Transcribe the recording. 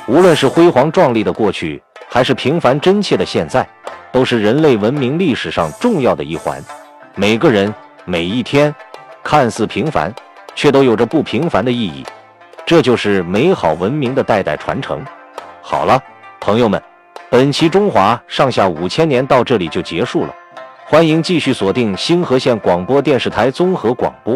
无论是辉煌壮丽的过去，还是平凡真切的现在，都是人类文明历史上重要的一环。每个人，每一天，看似平凡，却都有着不平凡的意义。这就是美好文明的代代传承。好了，朋友们，本期中华上下5000年到这里就结束了。欢迎继续锁定星河县广播电视台综合广播。